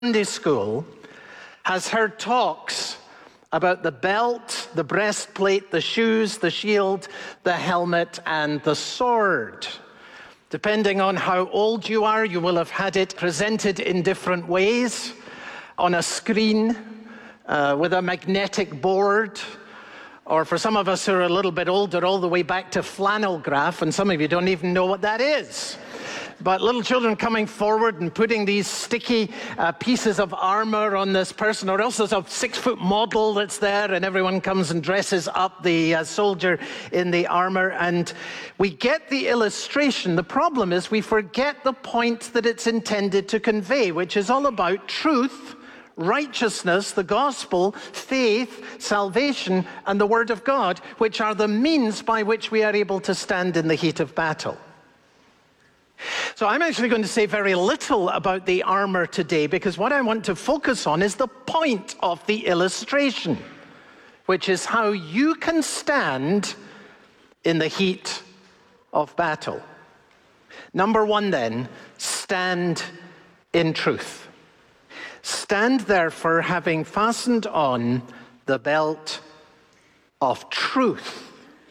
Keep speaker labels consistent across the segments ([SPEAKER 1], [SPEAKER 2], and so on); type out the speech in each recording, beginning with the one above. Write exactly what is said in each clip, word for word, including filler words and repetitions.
[SPEAKER 1] Sunday school has heard talks about the belt, the breastplate, the shoes, the shield, the helmet, and the sword. Depending on how old you are, you will have had it presented in different ways on a screen uh, with a magnetic board, or for some of us who are a little bit older, all the way back to flannel graph, and some of you don't even know what that is. But little children coming forward and putting these sticky uh, pieces of armor on this person, or else there's a six-foot model that's there, and everyone comes and dresses up the uh, soldier in the armor, and we get the illustration. The problem is we forget the point that it's intended to convey, which is all about truth, righteousness, the gospel, faith, salvation, and the word of God, which are the means by which we are able to stand in the heat of battle. So I'm actually going to say very little about the armor today, because what I want to focus on is the point of the illustration, which is how you can stand in the heat of battle. Number one then, stand in truth. Stand therefore, having fastened on the belt of truth.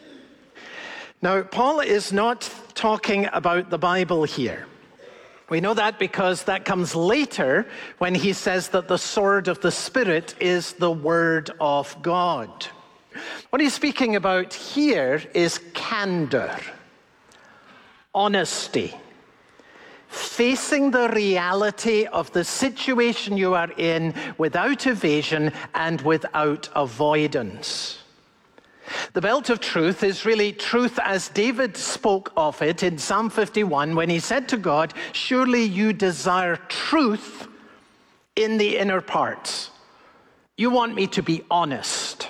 [SPEAKER 1] Now, Paul is not talking about the Bible here. We know that because that comes later when he says that the sword of the Spirit is the word of God. What he's speaking about here is candor, honesty, facing the reality of the situation you are in without evasion and without avoidance. The belt of truth is really truth as David spoke of it in Psalm fifty-one when he said to God, "Surely you desire truth in the inner parts. You want me to be honest."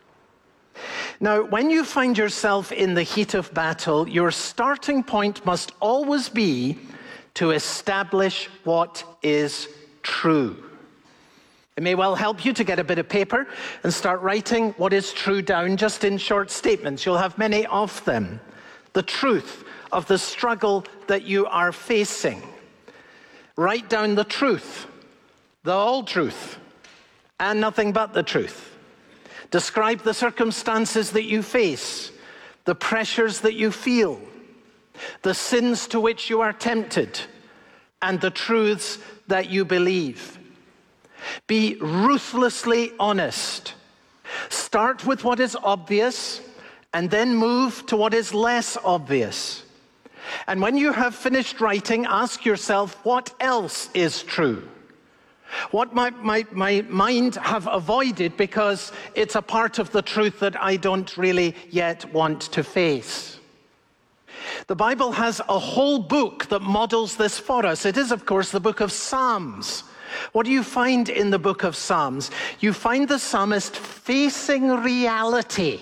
[SPEAKER 1] Now, when you find yourself in the heat of battle, your starting point must always be to establish what is true. It may well help you to get a bit of paper and start writing what is true down just in short statements. You'll have many of them. The truth of the struggle that you are facing. Write down the truth, the whole truth, and nothing but the truth. Describe the circumstances that you face, the pressures that you feel, the sins to which you are tempted, and the truths that you believe. Be ruthlessly honest. Start with what is obvious and then move to what is less obvious. And when you have finished writing, ask yourself, what else is true? What might my, my mind have avoided because it's a part of the truth that I don't really yet want to face? The Bible has a whole book that models this for us. It is, of course, the book of Psalms. What do you find in the book of Psalms? You find the psalmist facing reality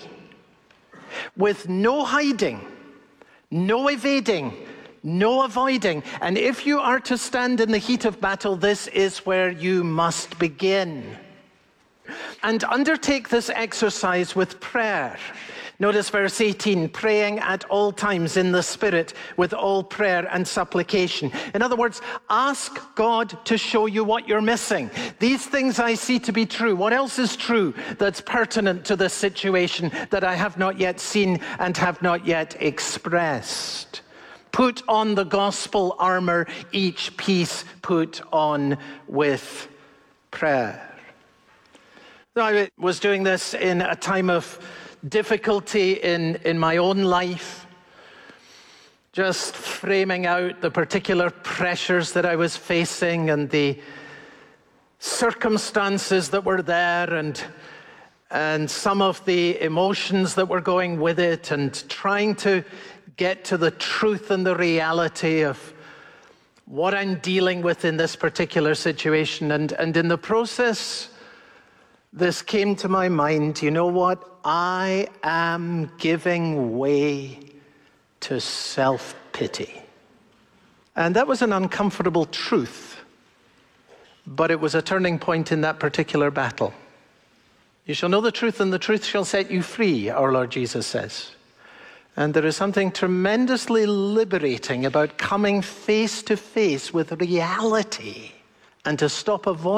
[SPEAKER 1] with no hiding, no evading, no avoiding. And if you are to stand in the heat of battle, this is where you must begin. And undertake this exercise with prayer. Notice verse eighteen, praying at all times in the Spirit with all prayer and supplication. In other words, ask God to show you what you're missing. These things I see to be true. What else is true that's pertinent to this situation that I have not yet seen and have not yet expressed? Put on the gospel armor, each piece put on with prayer. I was doing this in a time of difficulty in, in my own life, just framing out the particular pressures that I was facing and the circumstances that were there and, and some of the emotions that were going with it, and trying to get to the truth and the reality of what I'm dealing with in this particular situation. And, and in the process, this came to my mind, you know what? I am giving way to self-pity. And that was an uncomfortable truth, but it was a turning point in that particular battle. You shall know the truth, and the truth shall set you free, our Lord Jesus says. And there is something tremendously liberating about coming face to face with reality and to stop avoiding